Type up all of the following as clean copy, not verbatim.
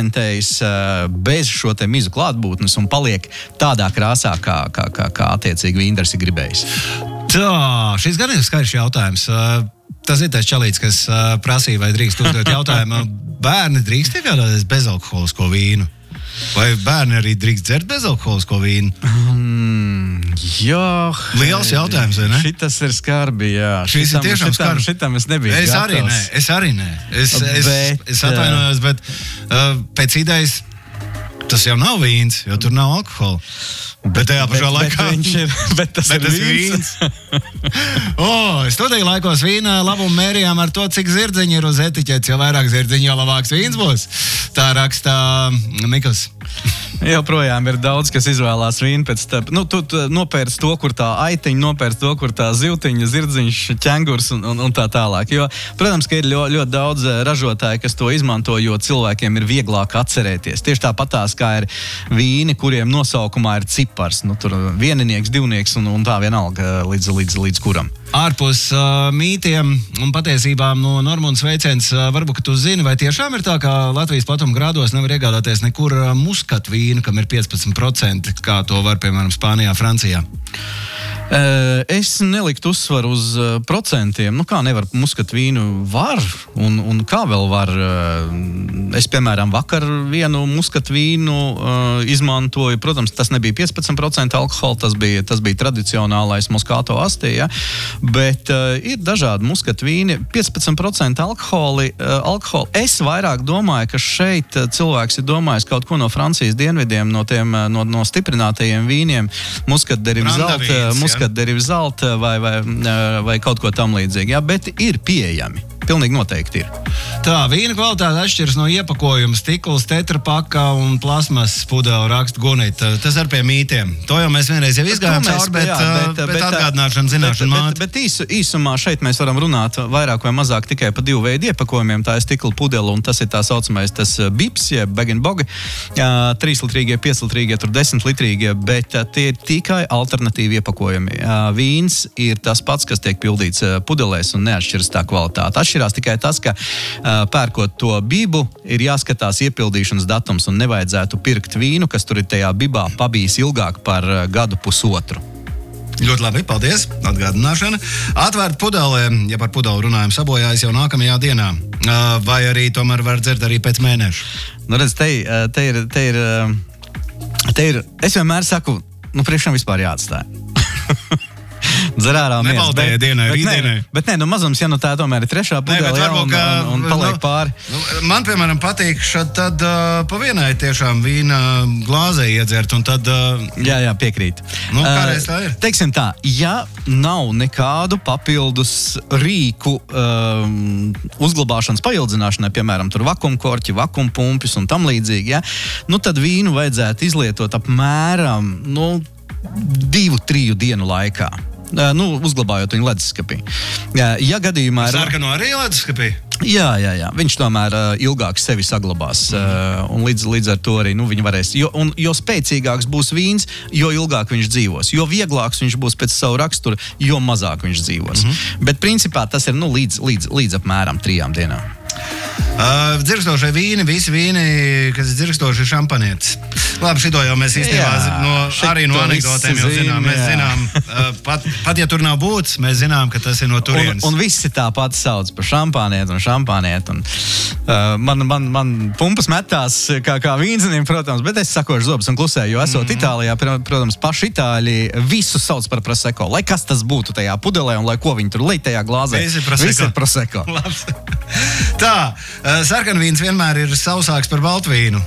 pigmentējas bez šo te mizu klātbūtnes un paliek tādā krāsā, kā attiecīgi vīndars ir gribējis. Tā, šis gan ir skaidrs jautājums. Tas ir tas čalīts, kas prasīja, vai drīkst uzdot jautājumu, bērni drīkst iegādāties bezalkoholisko vīnu? Vai bērni arī drīkst dzert bezalkoholisko vīnu? Jā. Liels jautājums, vai ne? Šitas ir skarbi, jā. Šis ir tiešām skarbi. Šitam es nebiju gatavs. Es arī nē. Es atvainojos, bet pēc idejas tas jau nav vīns, jo tur nav alkohola. Bet tajā pašā laikā... Bet tas ir vīns. Studiju laikos vīna labumu mērījām ar to, cik zirdziņi ir uz etiķetes. Jo vairāk zirdziņi, jo labāks vīns būs. Tā rakstā Mikls. Joprojām ir daudz, kas izvēlās vīnu pēc tā. Nu, tu nopērc to, kur tā aitiņa, nopērc to, kur tā zivtiņa, zirdziņš, ķengurs un tā tālāk. Jo, protams, ka ir ļoti daudz ražotāji, kas to izmanto, jo cilvēkiem ir vieglāk atcerēties. Tieši tāpatās, kā ir vīni, kuriem nosaukumā ir cipars. Nu, tur vieninieks, divnieks un tā vienalga līdz kuram. Ārpus mītiem un patiesībām no Normundas veiciens, varbūt, ka tu zini, vai tiešām ir tā, ka Latvijas platuma grādos nevar iegādāties nekur muskatu vīnu, kam ir 15%, kā to var, piemēram, Spānijā, Francijā? Es neliktu uzsvaru uz procentiem. Nu, kā nevar muskatu vīnu var un kā vēl var. Es, piemēram, vakar vienu muskatu vīnu izmantoju. Protams, tas nebija 15% alkohola, tas bija tradicionālais Moscato Asti, ja? Bet ir dažādi muskatu vīni. 15% alkoholi. Es vairāk domāju, ka šeit cilvēks ir domājis kaut ko no Francijas dienvidiem, no stiprinātajiem vīniem, muskatu derivizalta vai kaut ko tam līdzīgi. Jā, bet ir pieejami. Pilnīgi noteikti ir. Tā, vīna kvalitāte atšķiras no iepakojuma, stikls, tetrapaka un plasmas pudela raksta Gunita. Tas ar pie mītiem. To jau mēs vienreiz jau izgājām cauri, bet atgādināšana, zināšana māte. Bet īsumā šeit mēs varam runāt vairāk vai mazāk tikai pa divu veidu iepakojumiem. Tā ir stikla pudela un tas ir tā saucamais tas bips, jeb bag-and-bog. 3-litrīgie, 5-litrīgie, tur 10-litrīgie, bet tie ir tikai alternatīvi iepakojumi. Vīns ir tas pats, kas tiek pildīts pudelēs un neatšķiras tā kvalitāte. Atšķirās tikai tas, ka pērkot to bibu, ir jāskatās iepildīšanas datums un nevajadzētu pirkt vīnu, kas tur ir tajā bibā pabijis ilgāk par gadu pusotru. Ļoti labi, paldies, atgādināšana. Atvērt pudelē, ja par pudelu runājam, sabojājas jau nākamajā dienā. Vai arī tomēr var dzert arī pēc mēneša? Nu redz, te ir, es vienmēr saku, priekšam vispār jāatstāj. Dzerārā mieras. Nebaldēja dienai, rītdienai. Bet nē, mazums, ja tā tomēr ir trešā pudele, un paliek pāri. Man, piemēram, patīk tad pa vienai tiešām vīna glāzē iedzert, un tad... Jā, piekrīt. Kādreiz tā ir? Teiksim tā, ja nav nekādu papildus rīku uzglabāšanas paildzināšanai, piemēram, tur vakumkorķi, vakumpumpis un tam līdzīgi, ja, tad vīnu vajadzētu izlietot apmēram, 2-3 dienu laikā. Uzglabājot viņu leduskapī. Ja gadījumā ir... Sarkano arī leduskapī? Jā. Viņš tomēr ilgāk sevi saglabās. Un līdz ar to arī viņi varēs... Jo spēcīgāks būs vīns, jo ilgāk viņš dzīvos. Jo vieglāks viņš būs pēc savu raksturu, jo mazāk viņš dzīvos. Bet principā tas ir līdz apmēram 3 dienām. Dzirkstošie vīni, visi vīni, kas ir dzirkstoši, ir šampanietis. Labi, šito jau mēs īstenībā arī no anekdotēm jau zinām. Mēs zinām, pat ja tur nav būts, mēs zinām, ka tas ir no turienes. Un visi tāpat sauc par šampanieti. Man pumpas metās kā vīnzinim, protams, bet es sakošu zobus un klusēju, jo esot Itālijā, protams, paši Itāļi visu sauc par prosecco. Lai kas tas būtu tajā pudelē un lai ko viņi tur lej tajā glāzē. Visi ir prosecco. Tā, sarkanvīns vienmēr ir sausāks par baltvīnu.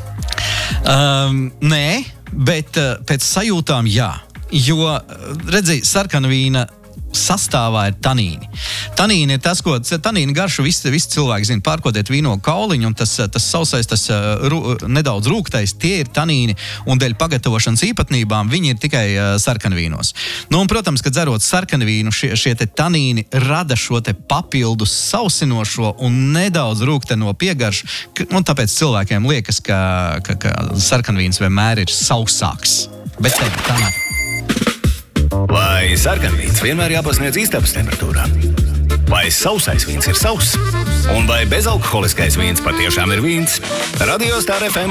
Nē, bet pēc sajūtām jā. Jo, redzēji, sarkanvīna sastāvā ir tanīni. Tanīni ir tas, ko tanīni garšu visi cilvēki zina. Pārkodiet vīnogu kauliņu un tas sausais, tas nedaudz rūgtais, tie ir tanīni un dēļ pagatavošanas īpatnībām viņi ir tikai sarkanvīnos. Un, protams, kad dzerot sarkanvīnu, šie te tanīni rada šo te papildus sausinošo un nedaudz rūgteno piegaršu, un tāpēc cilvēkiem liekas, ka sarkanvīns vienmēr ir sausāks. Bet tā nav. Vai sarkanvīns vienmēr jāpasniedz istabas temperatūrā? Vai sausais vīns ir sauss? Un vai bezalkoholiskais vīns patiešām ir vīns? Radio Star FM